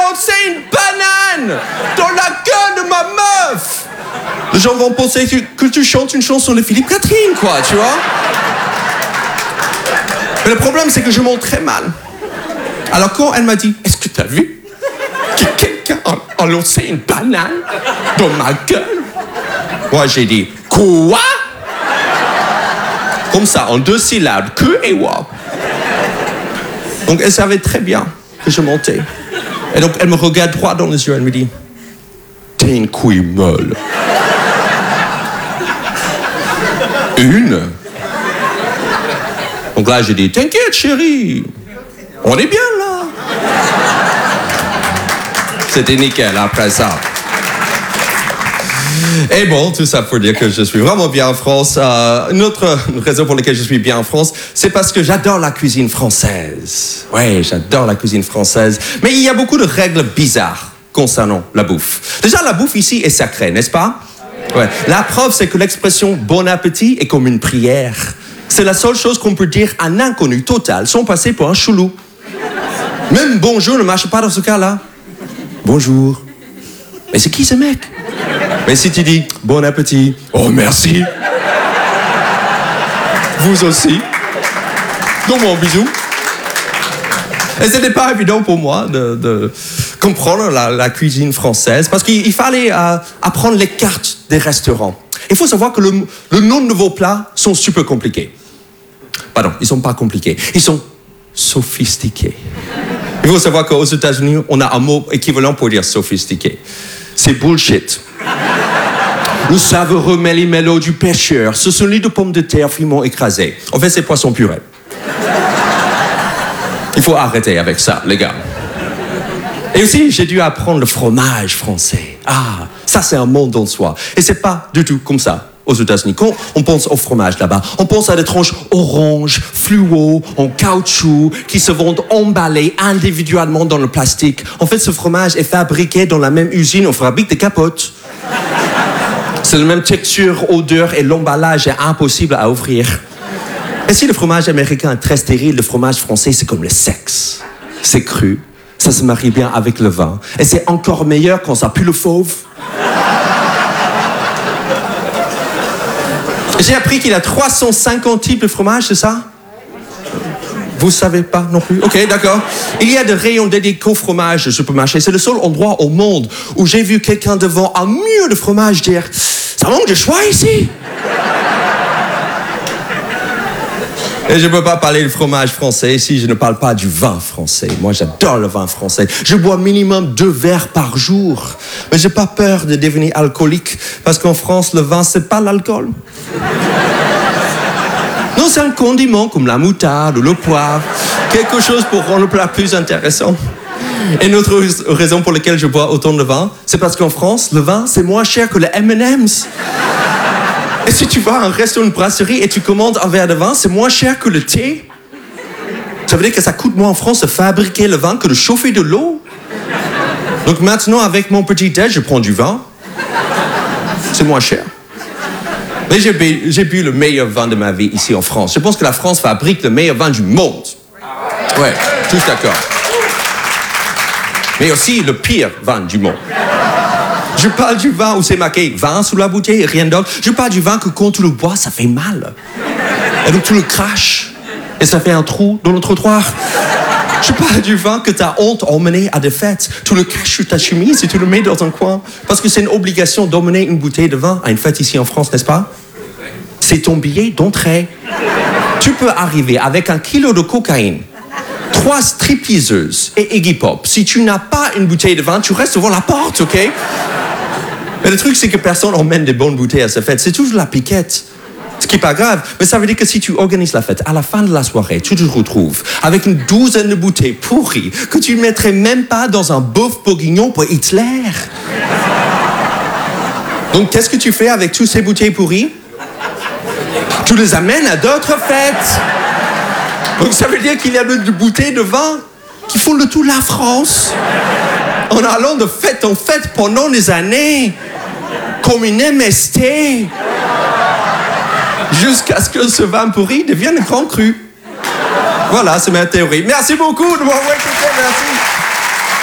lancé une banane dans la gueule de ma meuf. Les gens vont penser que tu chantes une chanson de Philippe Catherine, quoi, tu vois. Mais le problème, c'est que je monte très mal. Alors quand elle m'a dit, est-ce que t'as vu que quelqu'un a lancé une banane dans ma gueule? Moi, j'ai dit, quoi? Comme ça, en 2 syllabes, que et wa. Donc elle savait très bien que je montais. Et donc elle me regarde droit dans les yeux, elle me dit, t'es une couille molle. Une? Donc là, j'ai dit, t'inquiète chérie, on est bien là. C'était nickel après ça. Et bon, tout ça pour dire que je suis vraiment bien en France. Une autre raison pour laquelle je suis bien en France, c'est parce que j'adore la cuisine française. Ouais, j'adore la cuisine française. Mais il y a beaucoup de règles bizarres concernant la bouffe. Déjà, la bouffe ici est sacrée, n'est-ce pas? Ouais. La preuve, c'est que l'expression « bon appétit » est comme une prière. C'est la seule chose qu'on peut dire à un inconnu total sans passer pour un chelou. Même « bonjour » ne marche pas dans ce cas-là. Bonjour. Mais c'est qui ce mec? Mais si tu dis « bon appétit », oh merci. Vous aussi. Donc mon bisou. Et ce n'était pas évident pour moi de comprendre la cuisine française parce qu'il fallait apprendre les cartes des restaurants. Il faut savoir que le nom de vos plats sont super compliqués. Pardon, ils ne sont pas compliqués. Ils sont sophistiqués. Il faut savoir qu'aux États-Unis, on a un mot équivalent pour dire sophistiqué. C'est bullshit. Le savoureux méli-mélo du pêcheur, ce sont les 2 pommes de terre finement écrasées. En fait, c'est poisson puré. Il faut arrêter avec ça, les gars. Et aussi, j'ai dû apprendre le fromage français. Ah, ça c'est un monde en soi. Et c'est pas du tout comme ça aux États-Unis. Quand on pense au fromage là-bas, on pense à des tranches orange, fluo, en caoutchouc, qui se vendent emballées individuellement dans le plastique. En fait, ce fromage est fabriqué dans la même usine, on fabrique des capotes. C'est la même texture, odeur et l'emballage est impossible à ouvrir. Et si le fromage américain est très stérile, le fromage français, c'est comme le sexe. C'est cru, ça se marie bien avec le vin. Et c'est encore meilleur quand ça pue le fauve. J'ai appris qu'il y a 350 types de fromage, c'est ça? Vous savez pas non plus? Ok, d'accord. Il y a des rayons dédiés qu'au fromage au supermarché. C'est le seul endroit au monde où j'ai vu quelqu'un devant un mur de fromage dire « Ça manque de choix ici !» Et je ne peux pas parler de fromage français si je ne parle pas du vin français. Moi, j'adore le vin français. Je bois minimum 2 verres par jour. Mais je n'ai pas peur de devenir alcoolique parce qu'en France, le vin, ce n'est pas l'alcool. Non, c'est un condiment comme la moutarde ou le poivre. Quelque chose pour rendre le plat plus intéressant. Et une autre raison pour laquelle je bois autant de vin, c'est parce qu'en France, le vin, c'est moins cher que le M&M's. Et si tu vas à un resto, une brasserie et tu commandes un verre de vin, c'est moins cher que le thé. Ça veut dire que ça coûte moins en France de fabriquer le vin que de chauffer de l'eau. Donc maintenant, avec mon petit déj, je prends du vin. C'est moins cher. Mais j'ai bu le meilleur vin de ma vie ici en France. Je pense que la France fabrique le meilleur vin du monde. Ouais, tous d'accord. Mais aussi le pire vin du monde. Je parle du vin où c'est marqué vin sous la bouteille et rien d'autre. Je parle du vin que quand tu le bois, ça fait mal. Et donc tu le craches. Et ça fait un trou dans le trottoir. Je parle du vin que t'as honte d'emmener à des fêtes. Tu le caches sous ta chemise et tu le mets dans un coin. Parce que c'est une obligation d'emmener une bouteille de vin à une fête ici en France, n'est-ce pas? C'est ton billet d'entrée. Tu peux arriver avec 1 kilo de cocaïne, 3 stripteaseuses et Iggy Pop. Si tu n'as pas une bouteille de vin, tu restes devant la porte, ok? Mais le truc, c'est que personne emmène des bonnes bouteilles à cette fête. C'est toujours la piquette. Ce qui n'est pas grave, mais ça veut dire que si tu organises la fête, à la fin de la soirée, tu te retrouves avec une 12aine de bouteilles pourries que tu ne mettrais même pas dans un bœuf bourguignon pour Hitler. Donc, qu'est-ce que tu fais avec toutes ces bouteilles pourries? Tu les amènes à d'autres fêtes. Donc, ça veut dire qu'il y a des bouteilles de vin qui font le tour de la France en allant de fête en fête pendant des années, comme une MST, jusqu'à ce que ce vin pourri devienne grand cru. Voilà, c'est ma théorie. Merci beaucoup de m'avoir écouté, merci.